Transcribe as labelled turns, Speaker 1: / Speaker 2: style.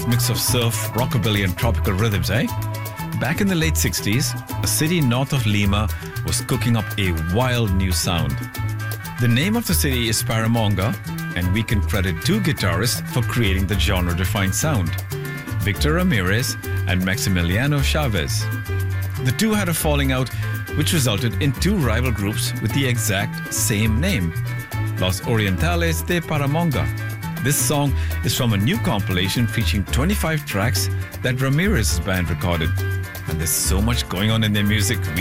Speaker 1: Mix of surf, rockabilly and tropical rhythms, eh? Back in the late 60s, a city north of Lima was cooking up a wild new sound. The name of the city is Paramonga, and we can credit two guitarists for creating the genre-defined sound, Victor Ramirez and Maximiliano Chavez. The two had a falling out which resulted in two rival groups with the exact same name, Los Orientales de Paramonga. This song is from a new compilation featuring 25 tracks that Ramirez's band recorded. And there's so much going on in their music, we